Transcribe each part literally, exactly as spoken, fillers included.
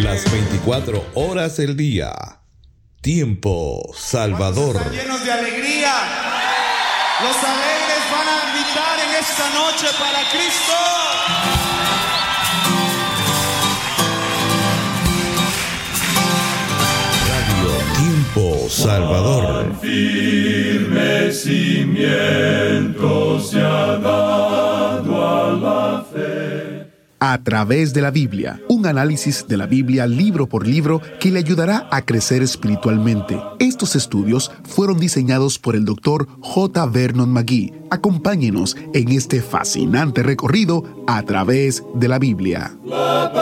Las veinticuatro horas del día. Tiempo Salvador. Están llenos de alegría. Los alegres van a gritar en esta noche para Cristo. Tiempo Salvador. Al firme cimiento se ha dado a la fe. A través de la Biblia, un análisis de la Biblia libro por libro que le ayudará a crecer espiritualmente. Estos estudios fueron diseñados por el doctor J. Vernon McGee. Acompáñenos en este fascinante recorrido a través de la Biblia. La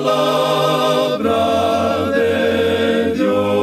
palabra de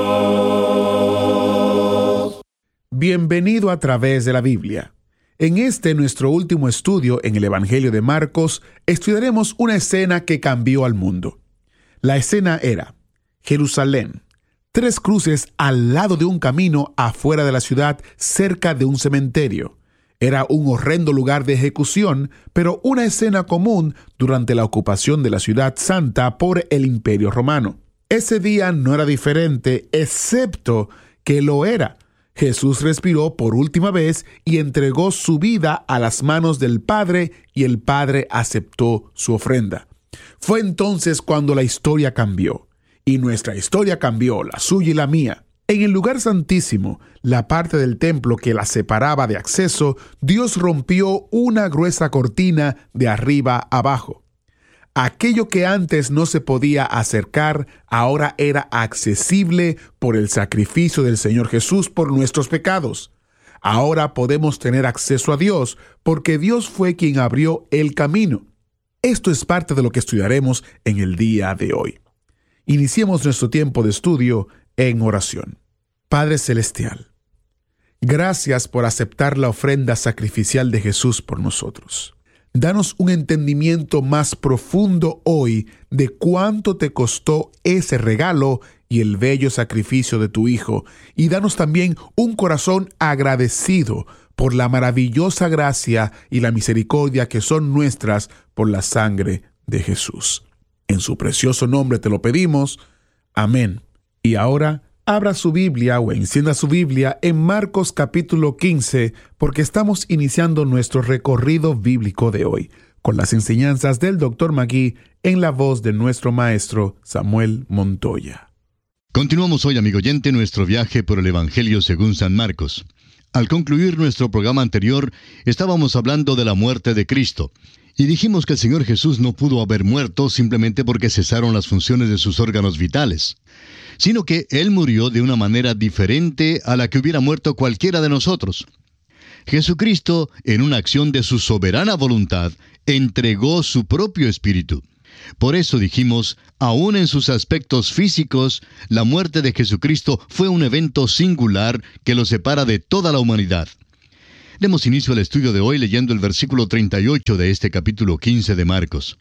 Dios. Bienvenido a través de la Biblia. En este nuestro último estudio en el Evangelio de Marcos, estudiaremos una escena que cambió al mundo. La escena era Jerusalén, tres cruces al lado de un camino afuera de la ciudad, cerca de un cementerio. Era un horrendo lugar de ejecución, pero una escena común durante la ocupación de la ciudad santa por el Imperio Romano. Ese día no era diferente, excepto que lo era. Jesús respiró por última vez y entregó su vida a las manos del Padre, y el Padre aceptó su ofrenda. Fue entonces cuando la historia cambió, y nuestra historia cambió, la suya y la mía. En el lugar santísimo, la parte del templo que la separaba de acceso, Dios rompió una gruesa cortina de arriba abajo. Aquello que antes no se podía acercar, ahora era accesible por el sacrificio del Señor Jesús por nuestros pecados. Ahora podemos tener acceso a Dios porque Dios fue quien abrió el camino. Esto es parte de lo que estudiaremos en el día de hoy. Iniciemos nuestro tiempo de estudio en oración. Padre Celestial, gracias por aceptar la ofrenda sacrificial de Jesús por nosotros. Danos un entendimiento más profundo hoy de cuánto te costó ese regalo y el bello sacrificio de tu Hijo, y danos también un corazón agradecido por la maravillosa gracia y la misericordia que son nuestras por la sangre de Jesús. En su precioso nombre te lo pedimos. Amén. Y ahora, abra su Biblia o encienda su Biblia en Marcos capítulo quince, porque estamos iniciando nuestro recorrido bíblico de hoy, con las enseñanzas del doctor McGee en la voz de nuestro maestro Samuel Montoya. Continuamos hoy, amigo oyente, nuestro viaje por el Evangelio según San Marcos. Al concluir nuestro programa anterior, estábamos hablando de la muerte de Cristo, y dijimos que el Señor Jesús no pudo haber muerto simplemente porque cesaron las funciones de sus órganos vitales, sino que Él murió de una manera diferente a la que hubiera muerto cualquiera de nosotros. Jesucristo, en una acción de su soberana voluntad, entregó su propio espíritu. Por eso dijimos, aún en sus aspectos físicos, la muerte de Jesucristo fue un evento singular que lo separa de toda la humanidad. Demos inicio al estudio de hoy leyendo el versículo treinta y ocho de este capítulo quince de Marcos.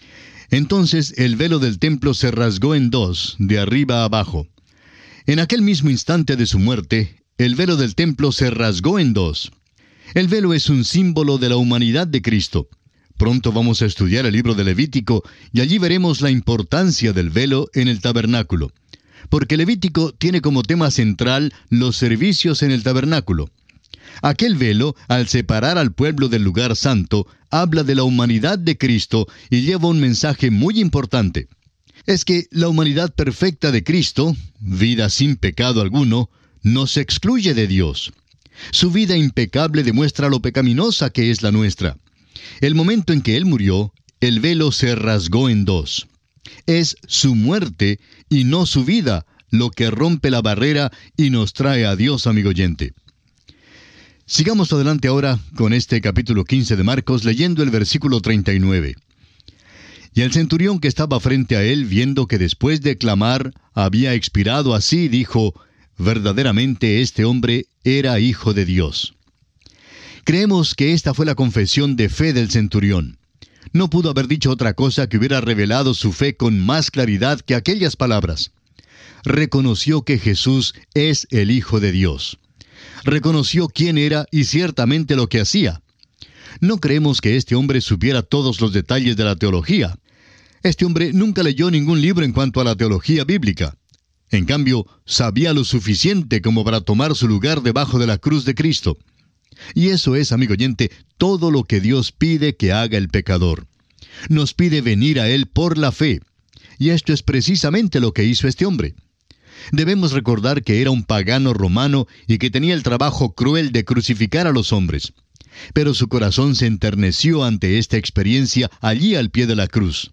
Entonces el velo del templo se rasgó en dos, de arriba a abajo. En aquel mismo instante de su muerte, el velo del templo se rasgó en dos. El velo es un símbolo de la humanidad de Cristo. Pronto vamos a estudiar el libro de Levítico, y allí veremos la importancia del velo en el tabernáculo. Porque Levítico tiene como tema central los servicios en el tabernáculo. Aquel velo, al separar al pueblo del lugar santo, habla de la humanidad de Cristo y lleva un mensaje muy importante. Es que la humanidad perfecta de Cristo, vida sin pecado alguno, no se excluye de Dios. Su vida impecable demuestra lo pecaminosa que es la nuestra. El momento en que Él murió, el velo se rasgó en dos. Es su muerte y no su vida lo que rompe la barrera y nos trae a Dios, amigo oyente. Sigamos adelante ahora con este capítulo quince de Marcos, leyendo el versículo treinta y nueve. Y el centurión que estaba frente a él, viendo que después de clamar había expirado así, dijo, verdaderamente este hombre era hijo de Dios. Creemos que esta fue la confesión de fe del centurión. No pudo haber dicho otra cosa que hubiera revelado su fe con más claridad que aquellas palabras. Reconoció que Jesús es el Hijo de Dios. Reconoció quién era y ciertamente lo que hacía. No creemos que este hombre supiera todos los detalles de la teología. Este hombre nunca leyó ningún libro en cuanto a la teología bíblica. En cambio, sabía lo suficiente como para tomar su lugar debajo de la cruz de Cristo. Y eso es, amigo oyente, todo lo que Dios pide que haga el pecador. Nos pide venir a Él por la fe. Y esto es precisamente lo que hizo este hombre. Debemos recordar que era un pagano romano y que tenía el trabajo cruel de crucificar a los hombres. Pero su corazón se enterneció ante esta experiencia allí al pie de la cruz.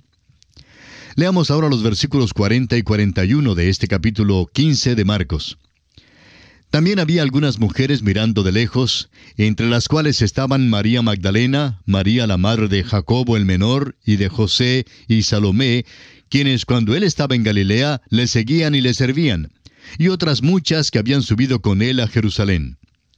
Leamos ahora los versículos cuarenta y cuarenta y uno de este capítulo quince de Marcos. También había algunas mujeres mirando de lejos, entre las cuales estaban María Magdalena, María la madre de Jacobo el menor, y de José y Salomé, quienes cuando él estaba en Galilea le seguían y le servían, y otras muchas que habían subido con él a Jerusalén.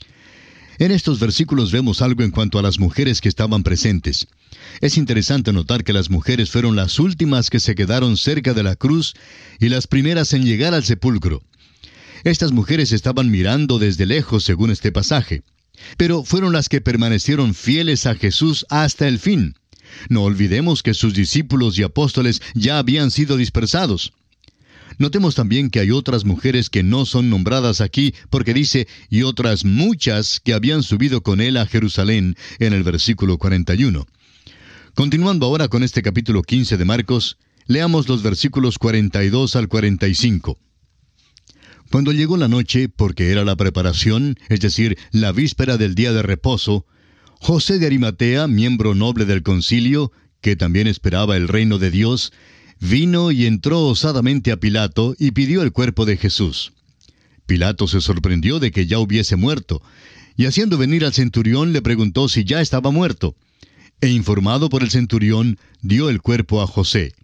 En estos versículos vemos algo en cuanto a las mujeres que estaban presentes. Es interesante notar que las mujeres fueron las últimas que se quedaron cerca de la cruz y las primeras en llegar al sepulcro. Estas mujeres estaban mirando desde lejos según este pasaje, pero fueron las que permanecieron fieles a Jesús hasta el fin. No olvidemos que sus discípulos y apóstoles ya habían sido dispersados. Notemos también que hay otras mujeres que no son nombradas aquí, porque dice, y otras muchas que habían subido con él a Jerusalén, en el versículo cuarenta y uno. Continuando ahora con este capítulo quince de Marcos, leamos los versículos cuarenta y dos al cuarenta y cinco. Cuando llegó la noche, porque era la preparación, es decir, la víspera del día de reposo, José de Arimatea, miembro noble del concilio, que también esperaba el reino de Dios, vino y entró osadamente a Pilato y pidió el cuerpo de Jesús. Pilato se sorprendió de que ya hubiese muerto, y haciendo venir al centurión le preguntó si ya estaba muerto, e informado por el centurión, dio el cuerpo a José.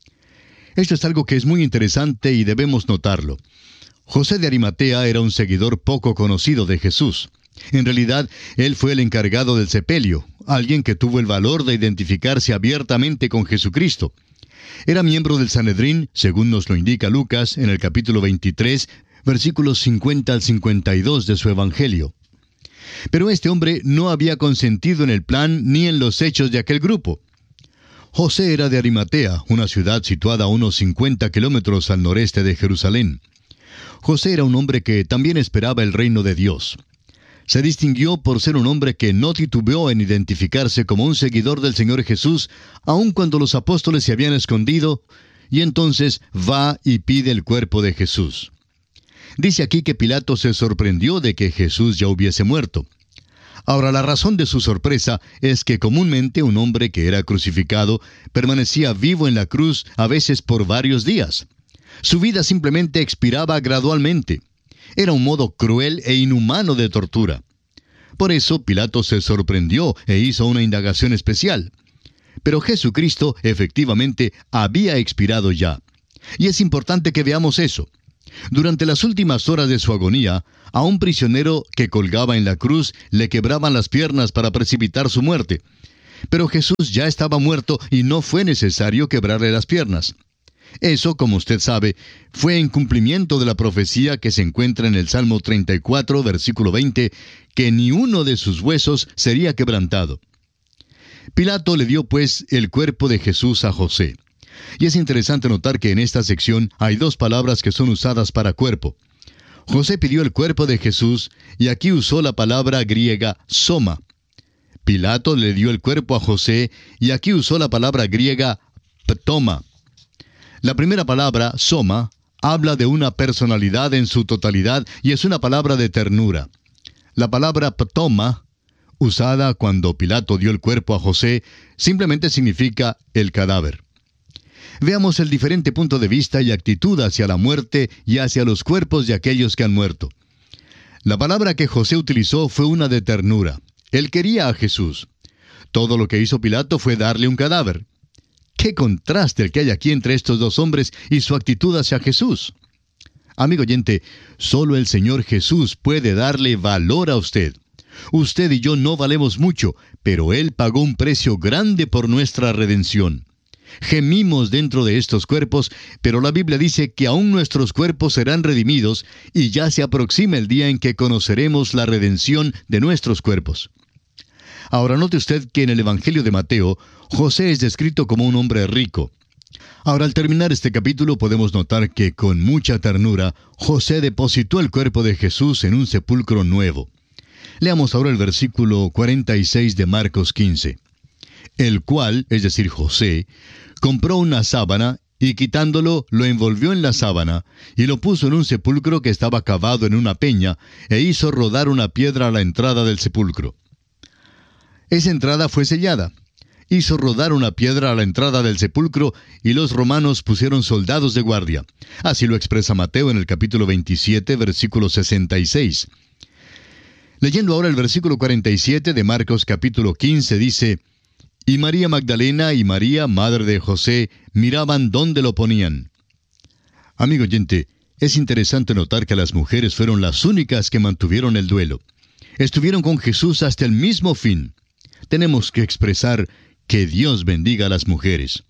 Esto es algo que es muy interesante y debemos notarlo. José de Arimatea era un seguidor poco conocido de Jesús. En realidad, él fue el encargado del sepelio, alguien que tuvo el valor de identificarse abiertamente con Jesucristo. Era miembro del Sanedrín, según nos lo indica Lucas en el capítulo veintitrés, versículos cincuenta al cincuenta y dos de su Evangelio. Pero este hombre no había consentido en el plan ni en los hechos de aquel grupo. José era de Arimatea, una ciudad situada a unos cincuenta kilómetros al noreste de Jerusalén. José era un hombre que también esperaba el reino de Dios. Se distinguió por ser un hombre que no titubeó en identificarse como un seguidor del Señor Jesús, aun cuando los apóstoles se habían escondido, y entonces va y pide el cuerpo de Jesús. Dice aquí que Pilato se sorprendió de que Jesús ya hubiese muerto. Ahora, la razón de su sorpresa es que comúnmente un hombre que era crucificado permanecía vivo en la cruz a veces por varios días. Su vida simplemente expiraba gradualmente. Era un modo cruel e inhumano de tortura. Por eso Pilato se sorprendió e hizo una indagación especial. Pero Jesucristo efectivamente había expirado ya. Y es importante que veamos eso. Durante las últimas horas de su agonía, a un prisionero que colgaba en la cruz le quebraban las piernas para precipitar su muerte. Pero Jesús ya estaba muerto y no fue necesario quebrarle las piernas. Eso, como usted sabe, fue en cumplimiento de la profecía que se encuentra en el Salmo treinta y cuatro, versículo veinte, que ni uno de sus huesos sería quebrantado. Pilato le dio, pues, el cuerpo de Jesús a José. Y es interesante notar que en esta sección hay dos palabras que son usadas para cuerpo. José pidió el cuerpo de Jesús, y aquí usó la palabra griega soma. Pilato le dio el cuerpo a José, y aquí usó la palabra griega ptoma. La primera palabra, soma, habla de una personalidad en su totalidad y es una palabra de ternura. La palabra ptoma, usada cuando Pilato dio el cuerpo a José, simplemente significa el cadáver. Veamos el diferente punto de vista y actitud hacia la muerte y hacia los cuerpos de aquellos que han muerto. La palabra que José utilizó fue una de ternura. Él quería a Jesús. Todo lo que hizo Pilato fue darle un cadáver. ¡Qué contraste el que hay aquí entre estos dos hombres y su actitud hacia Jesús! Amigo oyente, solo el Señor Jesús puede darle valor a usted. Usted y yo no valemos mucho, pero Él pagó un precio grande por nuestra redención. Gemimos dentro de estos cuerpos, pero la Biblia dice que aún nuestros cuerpos serán redimidos y ya se aproxima el día en que conoceremos la redención de nuestros cuerpos. Ahora note usted que en el Evangelio de Mateo, José es descrito como un hombre rico. Ahora, al terminar este capítulo, podemos notar que con mucha ternura, José depositó el cuerpo de Jesús en un sepulcro nuevo. Leamos ahora el versículo cuarenta y seis de Marcos quince. El cual, es decir, José, compró una sábana, y quitándolo, lo envolvió en la sábana, y lo puso en un sepulcro que estaba cavado en una peña, e hizo rodar una piedra a la entrada del sepulcro. Esa entrada fue sellada. Hizo rodar una piedra a la entrada del sepulcro, y los romanos pusieron soldados de guardia. Así lo expresa Mateo en el capítulo veintisiete, versículo sesenta y seis. Leyendo ahora el versículo cuarenta y siete de Marcos capítulo quince, dice: Y María Magdalena y María, madre de José, miraban dónde lo ponían. Amigo oyente, es interesante notar que las mujeres fueron las únicas que mantuvieron el duelo. Estuvieron con Jesús hasta el mismo fin. Tenemos que expresar que Dios bendiga a las mujeres.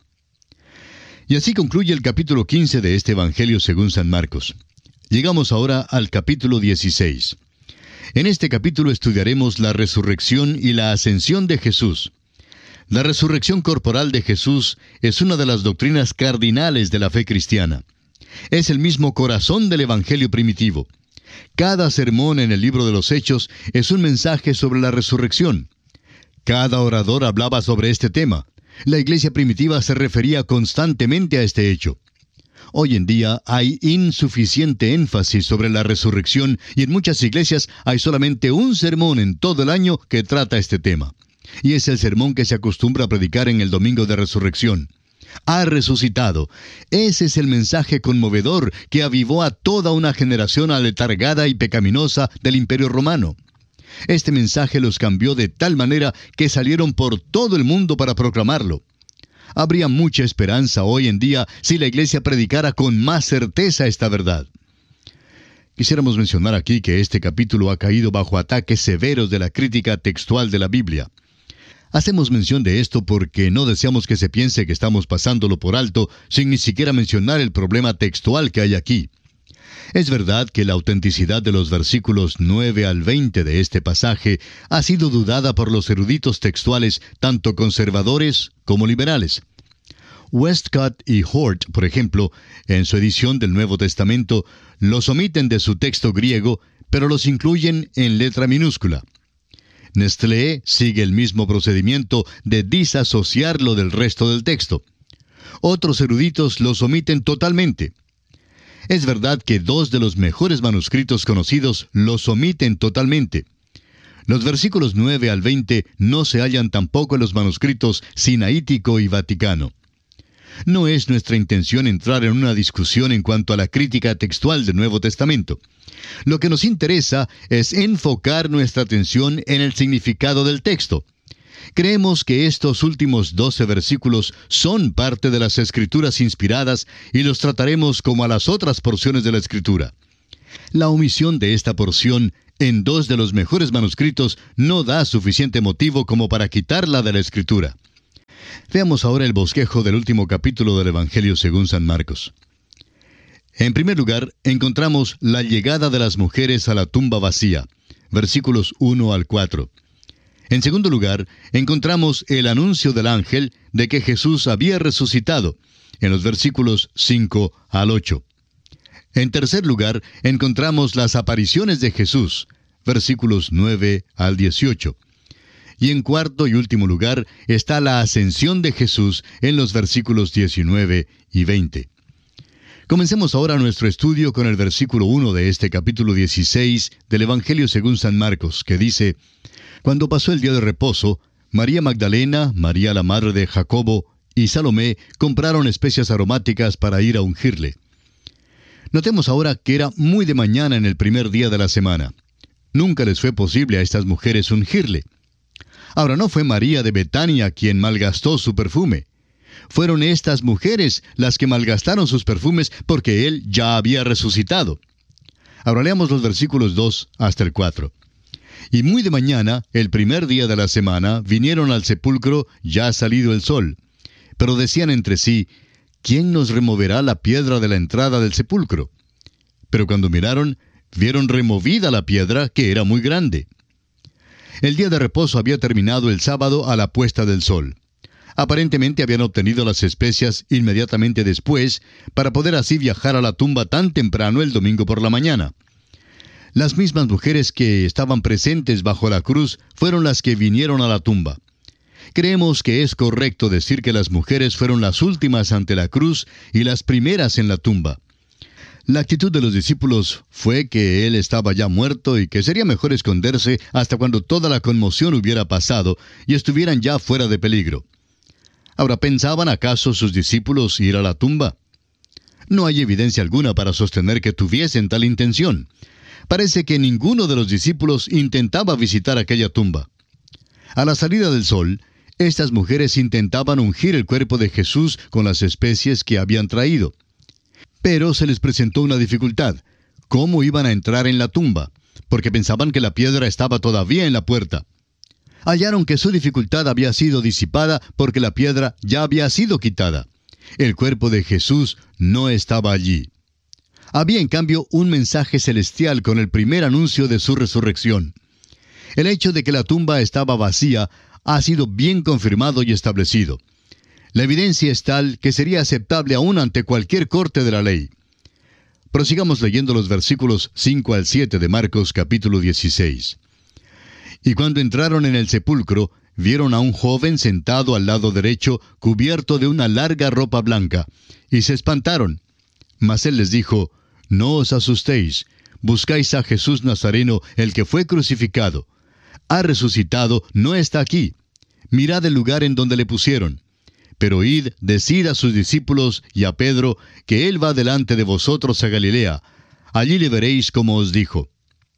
Y así concluye el capítulo quince de este Evangelio según San Marcos. Llegamos ahora al capítulo dieciséis. En este capítulo estudiaremos la resurrección y la ascensión de Jesús. La resurrección corporal de Jesús es una de las doctrinas cardinales de la fe cristiana. Es el mismo corazón del Evangelio primitivo. Cada sermón en el libro de los Hechos es un mensaje sobre la resurrección. Cada orador hablaba sobre este tema. La iglesia primitiva se refería constantemente a este hecho. Hoy en día hay insuficiente énfasis sobre la resurrección y en muchas iglesias hay solamente un sermón en todo el año que trata este tema. Y es el sermón que se acostumbra a predicar en el domingo de resurrección. Ha resucitado. Ese es el mensaje conmovedor que avivó a toda una generación aletargada y pecaminosa del Imperio Romano. Este mensaje los cambió de tal manera que salieron por todo el mundo para proclamarlo. Habría mucha esperanza hoy en día si la iglesia predicara con más certeza esta verdad. Quisiéramos mencionar aquí que este capítulo ha caído bajo ataques severos de la crítica textual de la Biblia. Hacemos mención de esto porque no deseamos que se piense que estamos pasándolo por alto sin ni siquiera mencionar el problema textual que hay aquí. Es verdad que la autenticidad de los versículos nueve al veinte de este pasaje ha sido dudada por los eruditos textuales, tanto conservadores como liberales. Westcott y Hort, por ejemplo, en su edición del Nuevo Testamento, los omiten de su texto griego, pero los incluyen en letra minúscula. Nestlé sigue el mismo procedimiento de disasociarlo del resto del texto. Otros eruditos los omiten totalmente. Es verdad que dos de los mejores manuscritos conocidos los omiten totalmente. Los versículos nueve al veinte no se hallan tampoco en los manuscritos sinaítico y vaticano. No es nuestra intención entrar en una discusión en cuanto a la crítica textual del Nuevo Testamento. Lo que nos interesa es enfocar nuestra atención en el significado del texto. Creemos que estos últimos doce versículos son parte de las Escrituras inspiradas y los trataremos como a las otras porciones de la Escritura. La omisión de esta porción en dos de los mejores manuscritos no da suficiente motivo como para quitarla de la Escritura. Veamos ahora el bosquejo del último capítulo del Evangelio según San Marcos. En primer lugar, encontramos la llegada de las mujeres a la tumba vacía, versículos uno al cuatro. En segundo lugar, encontramos el anuncio del ángel de que Jesús había resucitado, en los versículos cinco al ocho. En tercer lugar, encontramos las apariciones de Jesús, versículos nueve al dieciocho. Y en cuarto y último lugar está la ascensión de Jesús en los versículos diecinueve y veinte. Comencemos ahora nuestro estudio con el versículo uno de este capítulo dieciséis del Evangelio según San Marcos, que dice: Cuando pasó el día de reposo, María Magdalena, María la madre de Jacobo y Salomé compraron especias aromáticas para ir a ungirle. Notemos ahora que era muy de mañana en el primer día de la semana. Nunca les fue posible a estas mujeres ungirle. Ahora, no fue María de Betania quien malgastó su perfume. Fueron estas mujeres las que malgastaron sus perfumes porque Él ya había resucitado. Ahora leamos los versículos dos hasta el cuatro. Y muy de mañana, el primer día de la semana, vinieron al sepulcro ya salido el sol. Pero decían entre sí: ¿quién nos removerá la piedra de la entrada del sepulcro? Pero cuando miraron, vieron removida la piedra, que era muy grande. El día de reposo había terminado el sábado a la puesta del sol. Aparentemente habían obtenido las especias inmediatamente después para poder así viajar a la tumba tan temprano el domingo por la mañana. Las mismas mujeres que estaban presentes bajo la cruz fueron las que vinieron a la tumba. Creemos que es correcto decir que las mujeres fueron las últimas ante la cruz y las primeras en la tumba. La actitud de los discípulos fue que él estaba ya muerto y que sería mejor esconderse hasta cuando toda la conmoción hubiera pasado y estuvieran ya fuera de peligro. Ahora, ¿pensaban acaso sus discípulos ir a la tumba? No hay evidencia alguna para sostener que tuviesen tal intención. Parece que ninguno de los discípulos intentaba visitar aquella tumba. A la salida del sol, estas mujeres intentaban ungir el cuerpo de Jesús con las especies que habían traído. Pero se les presentó una dificultad. ¿Cómo iban a entrar en la tumba? Porque pensaban que la piedra estaba todavía en la puerta. Hallaron que su dificultad había sido disipada porque la piedra ya había sido quitada. El cuerpo de Jesús no estaba allí. Había en cambio un mensaje celestial con el primer anuncio de su resurrección. El hecho de que la tumba estaba vacía ha sido bien confirmado y establecido. La evidencia es tal que sería aceptable aún ante cualquier corte de la ley. Prosigamos leyendo los versículos cinco al siete de Marcos capítulo dieciséis. Y cuando entraron en el sepulcro, vieron a un joven sentado al lado derecho, cubierto de una larga ropa blanca, y se espantaron. Mas él les dijo: No os asustéis, buscáis a Jesús Nazareno, el que fue crucificado. Ha resucitado, no está aquí. Mirad el lugar en donde le pusieron. Pero id, decid a sus discípulos y a Pedro, que él va delante de vosotros a Galilea. Allí le veréis como os dijo.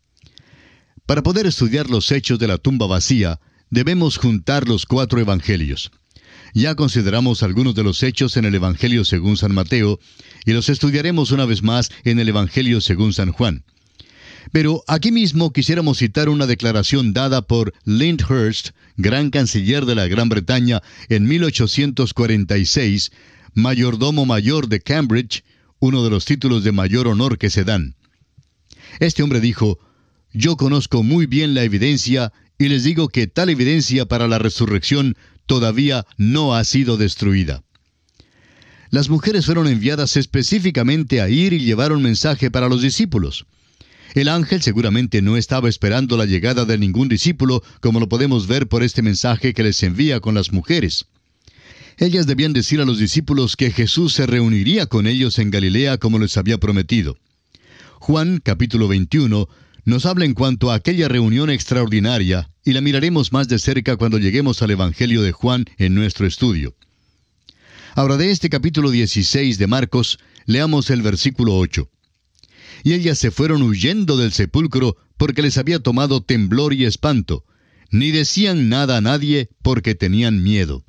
Para poder estudiar los hechos de la tumba vacía, debemos juntar los cuatro evangelios. Ya consideramos algunos de los hechos en el Evangelio según San Mateo, y los estudiaremos una vez más en el Evangelio según San Juan. Pero aquí mismo quisiéramos citar una declaración dada por Lyndhurst, gran canciller de la Gran Bretaña, en mil ochocientos cuarenta y seis, mayordomo mayor de Cambridge, uno de los títulos de mayor honor que se dan. Este hombre dijo: Yo conozco muy bien la evidencia, y les digo que tal evidencia para la resurrección todavía no ha sido destruida. Las mujeres fueron enviadas específicamente a ir y llevar un mensaje para los discípulos. El ángel seguramente no estaba esperando la llegada de ningún discípulo, como lo podemos ver por este mensaje que les envía con las mujeres. Ellas debían decir a los discípulos que Jesús se reuniría con ellos en Galilea como les había prometido. Juan, capítulo veintiuno, nos habla en cuanto a aquella reunión extraordinaria, y la miraremos más de cerca cuando lleguemos al Evangelio de Juan en nuestro estudio. Ahora, de este capítulo dieciséis de Marcos, leamos el versículo ocho. Y ellas se fueron huyendo del sepulcro porque les había tomado temblor y espanto. Ni decían nada a nadie porque tenían miedo.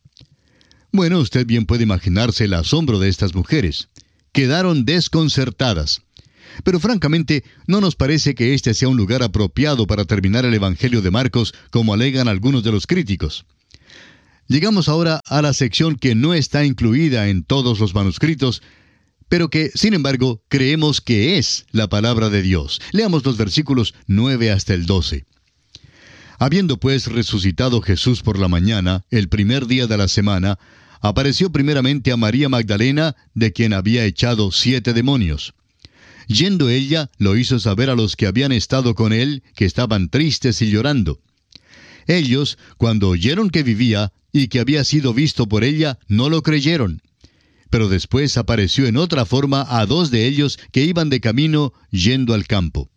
Bueno, usted bien puede imaginarse el asombro de estas mujeres. Quedaron desconcertadas. Pero francamente, no nos parece que este sea un lugar apropiado para terminar el Evangelio de Marcos, como alegan algunos de los críticos. Llegamos ahora a la sección que no está incluida en todos los manuscritos, pero que, sin embargo, creemos que es la palabra de Dios. Leamos los versículos nueve hasta el doce. Habiendo pues resucitado Jesús por la mañana, el primer día de la semana, apareció primeramente a María Magdalena, de quien había echado siete demonios. Yendo ella, lo hizo saber a los que habían estado con él, que estaban tristes y llorando. Ellos, cuando oyeron que vivía y que había sido visto por ella, no lo creyeron. Pero después apareció en otra forma a dos de ellos que iban de camino yendo al campo.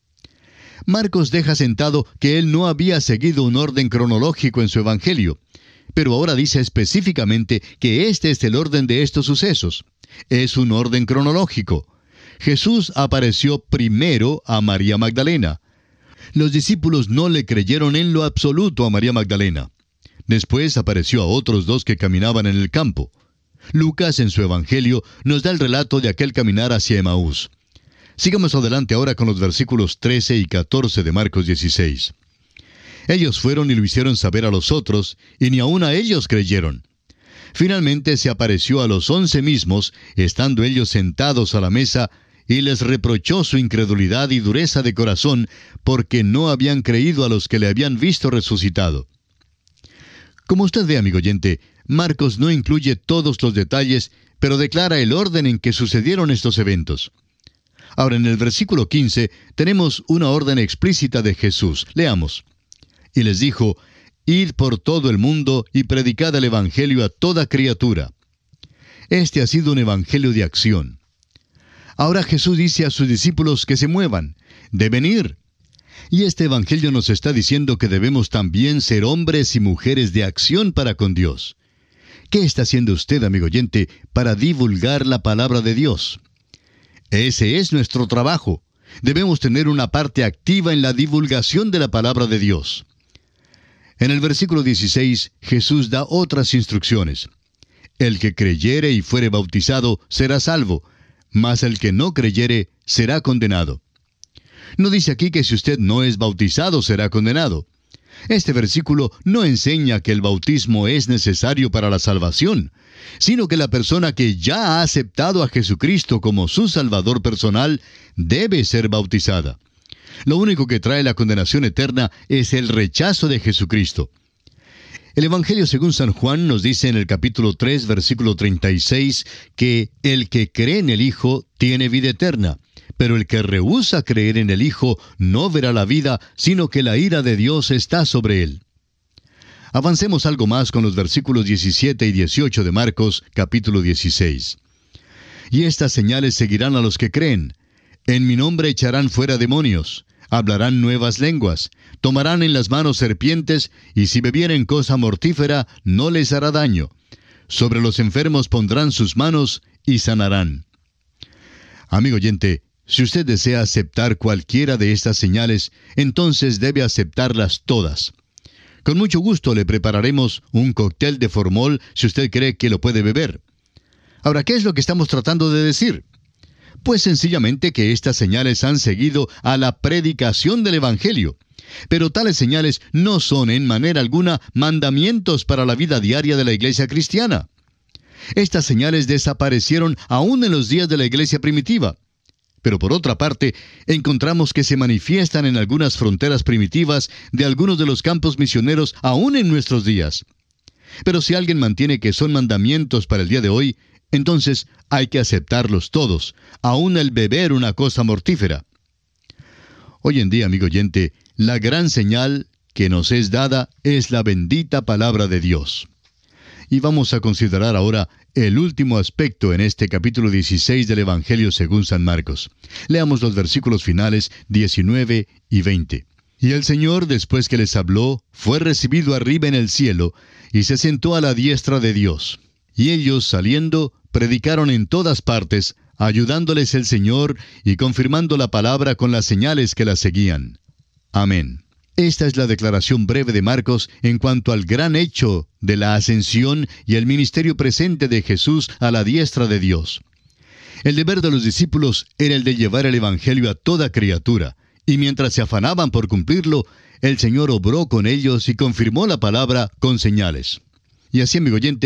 Marcos deja sentado que él no había seguido un orden cronológico en su evangelio, pero ahora dice específicamente que este es el orden de estos sucesos. Es un orden cronológico. Jesús apareció primero a María Magdalena. Los discípulos no le creyeron en lo absoluto a María Magdalena. Después apareció a otros dos que caminaban en el campo. Lucas, en su Evangelio, nos da el relato de aquel caminar hacia Emaús. Sigamos adelante ahora con los versículos trece y catorce de Marcos dieciséis. Ellos fueron y lo hicieron saber a los otros, y ni aun a ellos creyeron. Finalmente se apareció a los once mismos, estando ellos sentados a la mesa, y les reprochó su incredulidad y dureza de corazón, porque no habían creído a los que le habían visto resucitado. Como usted ve, amigo oyente, Marcos no incluye todos los detalles, pero declara el orden en que sucedieron estos eventos. Ahora, en el versículo quince, tenemos una orden explícita de Jesús. Leamos. Y les dijo, id por todo el mundo y predicad el evangelio a toda criatura. Este ha sido un evangelio de acción. Ahora Jesús dice a sus discípulos que se muevan, deben ir. Y este evangelio nos está diciendo que debemos también ser hombres y mujeres de acción para con Dios. ¿Qué está haciendo usted, amigo oyente, para divulgar la palabra de Dios? Ese es nuestro trabajo. Debemos tener una parte activa en la divulgación de la palabra de Dios. En el versículo dieciséis, Jesús da otras instrucciones. El que creyere y fuere bautizado será salvo, mas el que no creyere será condenado. No dice aquí que si usted no es bautizado será condenado. Este versículo no enseña que el bautismo es necesario para la salvación, sino que la persona que ya ha aceptado a Jesucristo como su Salvador personal debe ser bautizada. Lo único que trae la condenación eterna es el rechazo de Jesucristo. El Evangelio según San Juan nos dice en el capítulo tres, versículo treinta y seis, que el que cree en el Hijo tiene vida eterna, pero el que rehúsa creer en el Hijo no verá la vida, sino que la ira de Dios está sobre él. Avancemos algo más con los versículos diecisiete y dieciocho de Marcos, capítulo dieciséis. Y estas señales seguirán a los que creen. En mi nombre echarán fuera demonios, hablarán nuevas lenguas, tomarán en las manos serpientes, y si bebieren cosa mortífera, no les hará daño. Sobre los enfermos pondrán sus manos y sanarán. Amigo oyente, si usted desea aceptar cualquiera de estas señales, entonces debe aceptarlas todas. Con mucho gusto le prepararemos un cóctel de formol si usted cree que lo puede beber. Ahora, ¿qué es lo que estamos tratando de decir? Pues sencillamente que estas señales han seguido a la predicación del Evangelio. Pero tales señales no son en manera alguna mandamientos para la vida diaria de la iglesia cristiana. Estas señales desaparecieron aún en los días de la iglesia primitiva. Pero por otra parte, encontramos que se manifiestan en algunas fronteras primitivas de algunos de los campos misioneros aún en nuestros días. Pero si alguien mantiene que son mandamientos para el día de hoy, entonces hay que aceptarlos todos, aún el beber una cosa mortífera. Hoy en día, amigo oyente, la gran señal que nos es dada es la bendita palabra de Dios. Y vamos a considerar ahora el último aspecto en este capítulo dieciséis del Evangelio según San Marcos. Leamos los versículos finales diecinueve y veinte. Y el Señor, después que les habló, fue recibido arriba en el cielo, y se sentó a la diestra de Dios. Y ellos, saliendo, predicaron en todas partes, ayudándoles el Señor y confirmando la palabra con las señales que la seguían. Amén. Esta es la declaración breve de Marcos en cuanto al gran hecho de la ascensión y el ministerio presente de Jesús a la diestra de Dios. El deber de los discípulos era el de llevar el Evangelio a toda criatura, y mientras se afanaban por cumplirlo, el Señor obró con ellos y confirmó la palabra con señales. Y así, amigo oyente,